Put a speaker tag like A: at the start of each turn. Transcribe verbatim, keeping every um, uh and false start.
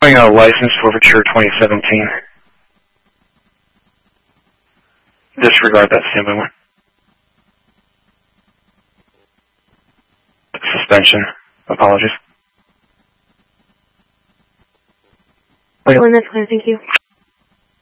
A: Showing a license forfeiture twenty seventeen. Disregard that standby one. Suspension. Apologies.
B: Wait, one that's clear, thank you.